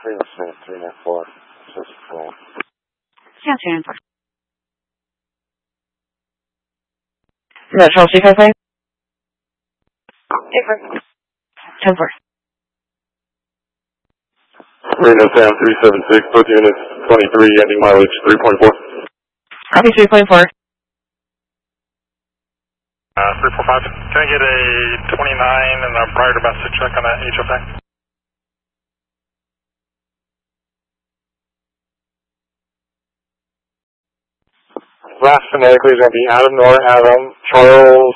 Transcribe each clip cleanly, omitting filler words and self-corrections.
394. Yeah, 294. Is that Charles C. Cafe? 10-4. Reno Sam 376, both units 23, ending mileage 3.4. Copy 3.4. 345. Can I get a 29 and a prior domestic check on that HFA? Last phonetically is going to be Adam, Nora, Adam, Charles,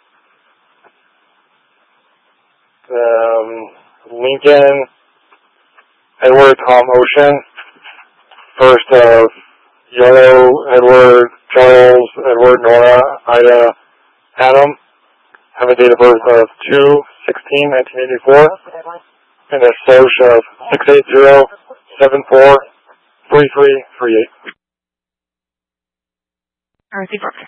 Lincoln, Edward, Tom, Ocean. First of Yellow, Edward, Charles, Edward, Nora, Ida, Adam. Have a date of birth of 2/16/1984. And a SOCH of 680-74-3338. RC Parker.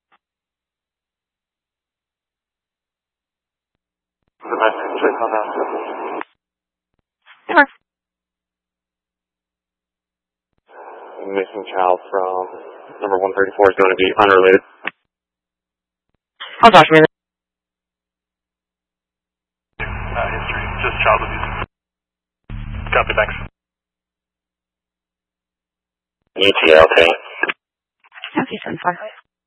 Missing child from number 134 is going to be unrelated. I'll document it. History, just child abuse. Copy, thanks. ETA, okay. Copy 10-4.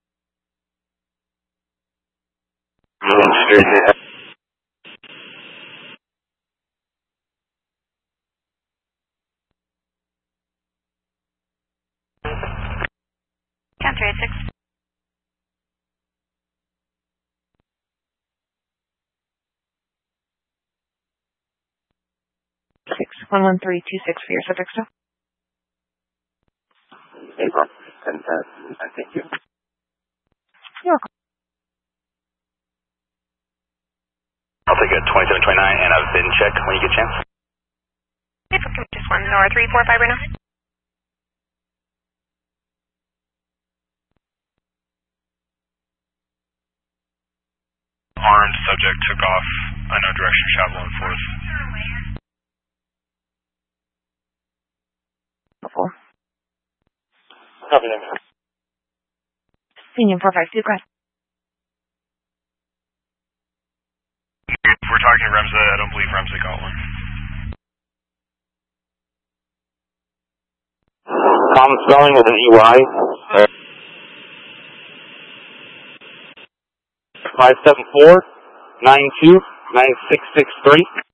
Counter 86. Six 11326 for your subject stuff. April, and thank you. You're welcome. I'll take a 2729 and a VIN check when you get a chance. Just one, Nora 345 right now. Armed subject took off. I know direction of travel in force. Before. Copy name. Union 452, go ahead. If we're talking Remza, I don't believe Remza got one. Common spelling with an EY. 574-92-9663.